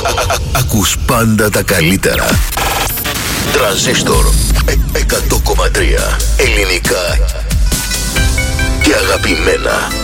Ακούς πάντα τα καλύτερα. Τρανζίστορ 100,3. Ελληνικά και αγαπημένα.